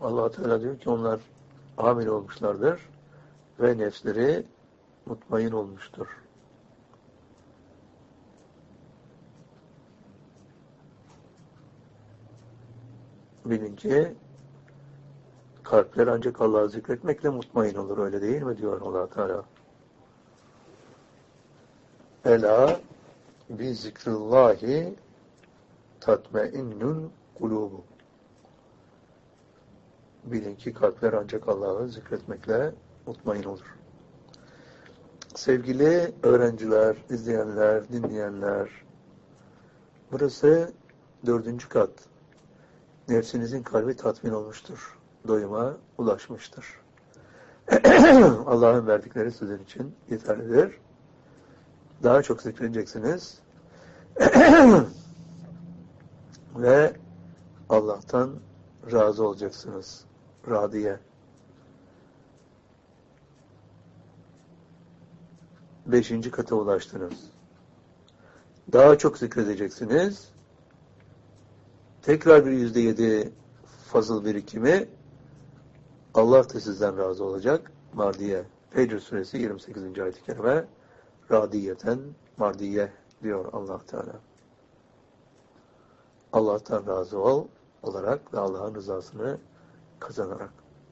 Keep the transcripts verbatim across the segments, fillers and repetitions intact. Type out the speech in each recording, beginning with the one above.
Allah Teala diyor ki onlar amil olmuşlardır ve nefsleri mutmain olmuştur. Bilin ki kalpler ancak Allah'ı zikretmekle mutmain olur, öyle değil mi diyor Allah Teala. Ela bi zikrillahi tatmainnul kulubu. Bilin ki kalpler ancak Allah'ı zikretmekle mutmain olur. Sevgili öğrenciler, izleyenler, dinleyenler, burası dördüncü kat. Nefsinizin kalbi tatmin olmuştur. Doyuma ulaşmıştır. Allah'ın verdikleri sizin için yeterlidir. Daha çok zikredeceksiniz. Ve Allah'tan razı olacaksınız. Radiye. Beşinci kata ulaştınız. Daha çok zikredeceksiniz. Tekrar bir yüzde yedi fazıl birikimi, Allah da sizden razı olacak. Mardiye. Fecr suresi yirmi sekizinci ayet-i kerime. Radiyeten mardiye diyor Allah Teala. Allah'tan razı ol olarak ve Allah'ın rızasını kazanarak.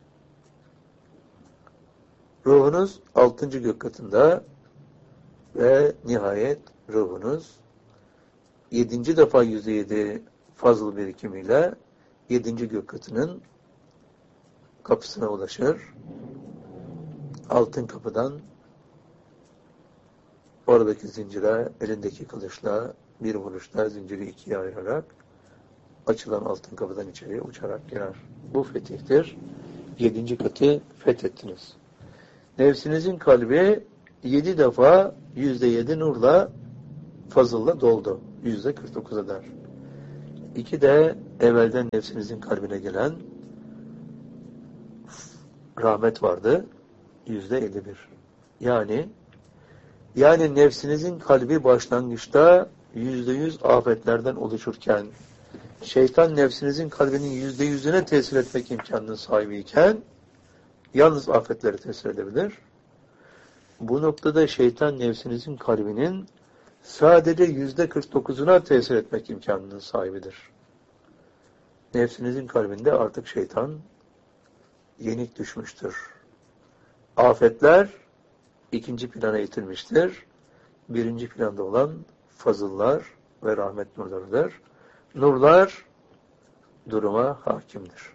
Ruhunuz altıncı gök katında ve nihayet ruhunuz yedinci defa yüzde yedi fazıl birikimiyle yedinci gök katının kapısına ulaşır. Altın kapıdan oradaki zincire elindeki kılıçla bir vuruşta zinciri ikiye ayırarak açılan altın kapıdan içeriye uçarak girer. Bu fetihtir. Yedinci katı fethettiniz. Nefsinizin kalbi yedi defa yüzde yedi nurla fazılla doldu. Yüzde kırk dokuz eder. İki de evvelden nefsinizin kalbine gelen rahmet vardı. Yüzde elli bir. Yani yani nefsinizin kalbi başlangıçta yüzde yüz afetlerden oluşurken, şeytan nefsinizin kalbinin yüzde yüzüne tesir etmek imkanının sahibiyken, yalnız afetleri tesir edebilir. Bu noktada şeytan nefsinizin kalbinin sadece yüzde kırk dokuzuna tesir etmek imkanının sahibidir. Nefsinizin kalbinde artık şeytan yenik düşmüştür. Afetler ikinci plana itilmiştir. Birinci planda olan fazıllar ve rahmet nurlarıdır. Nurlar duruma hakimdir.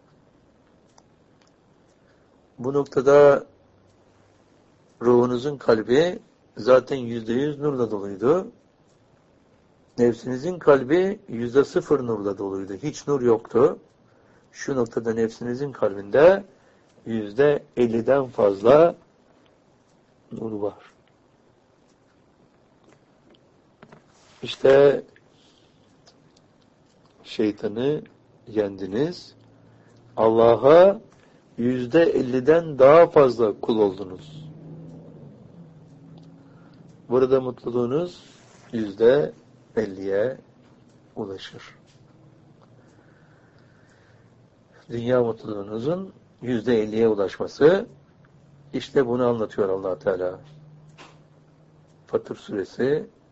Bu noktada ruhunuzun kalbi zaten yüzde yüz nurla doluydu. Nefsinizin kalbi yüzde sıfır nurla doluydu. Hiç nur yoktu. Şu noktada nefsinizin kalbinde yüzde elliden fazla nur var. İşte şeytanı yendiniz. Allah'a yüzde elliden daha fazla kul oldunuz. Burada mutluluğunuz yüzde elliye ulaşır. Dünya mutluluğunuzun yüzde elliye ulaşması, işte bunu anlatıyor Allah Teala. Fatır suresi